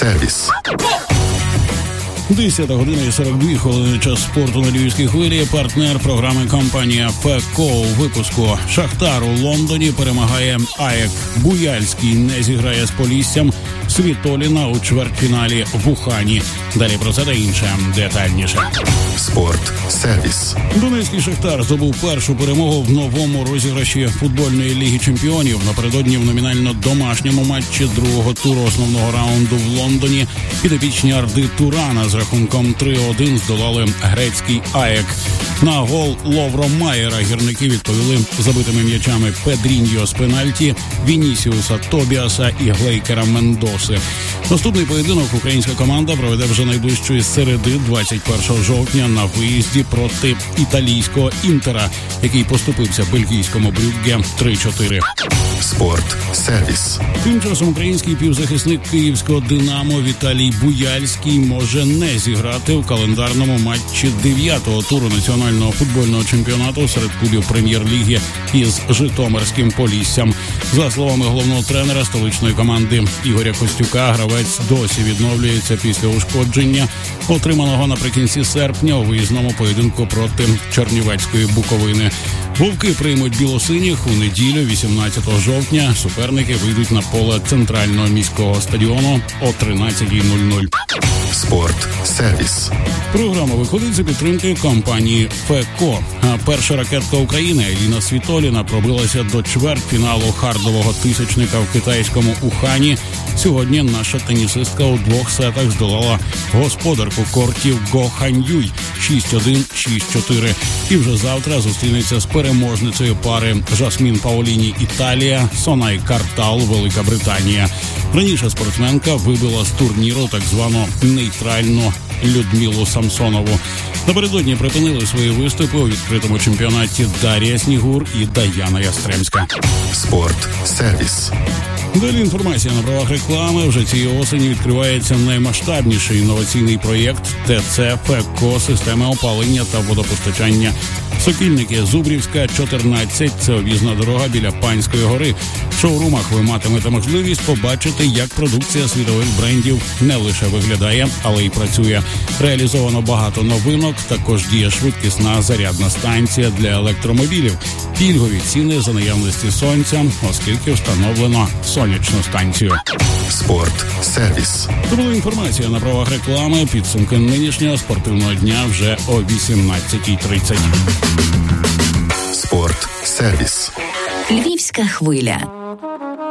сервіс. 10 година і 42 хвилини, час спорту на Львівській хвилі. Партнер програми компанія ФЕКО. У випуску: Шахтар у Лондоні перемагає АЕК. Буяльський не зіграє з Поліссям. Світоліна у чвертьфіналі в Ухані. Далі про це та інше детальніше. Спорт сервіс. Донецький Шахтар здобув першу перемогу в новому розіграші футбольної ліги чемпіонів. Напередодні в номінально домашньому матчі другого туру основного раунду в Лондоні підопічні Арди Турана з рахунком 3-1 здолали грецький АЕК. На гол Ловро Майера гірники відповіли забитими м'ячами Педріньо з пенальті, Вінісіуса Тобіаса і Глейкера Мендоси. Наступний поєдинок українська команда проведе вже найближчої середи, 21 жовтня, на виїзді проти італійського Інтера, який поступився бельгійському Брюгге 3-4. Спорт сервіс. Тим часом український півзахисник київського «Динамо» Віталій Буяльський може не зіграти у календарному матчі 9-го туру національного футбольного чемпіонату серед клубів прем'єр-ліги із житомирським Поліссям. За словами головного тренера столичної команди Ігоря Костюка, гравець досі відновлюється після ушкодження, отриманого наприкінці серпня у виїзному поєдинку проти Чернівецької Буковини. Вовки приймуть білосиніх у неділю, 18 жовтня. Суперники вийдуть на поле центрального міського стадіону о 13:00. Спорт сервіс. Програма виходить за підтримки компанії ФЕКО. А перша ракетка України Еліна Світоліна пробилася до чвертьфіналу хардового тисячника в китайському Ухані. Сьогодні наша тенісистка у двох сетах здолала господарку кортів Го Ханьюй 6-1, 6-4. І вже завтра зустрінеться з переможницею пари Жасмін Паоліні Італія, Сонай Картал Велика Британія. Раніше спортсменка вибила з турніру так звану нейтральну Людмилу Самсонову. Напередодні припинили свої виступи у відкритому чемпіонаті Дар'я Снігур і Даяна Ястремська. Спорт сервіс. Далі інформація на правах реклами. Вже цієї осені відкривається наймасштабніший інноваційний проєкт ТЦ ФЕКО системи опалення та водопостачання. Сокільники, Зубрівська, 14. Це об'їзна дорога біля Панської гори. В шоурумах ви матимете можливість побачити, як продукція світових брендів не лише виглядає, але й працює. Реалізовано багато новинок, також діє швидкісна зарядна станція для електромобілів. Пільгові ціни за наявності сонця, оскільки встановлено сонячну станцію. Спорт сервіс. Це була інформація на правах реклами. Підсумки нинішнього спортивного дня вже о 18:30. Спорт сервіс. Львівська хвиля.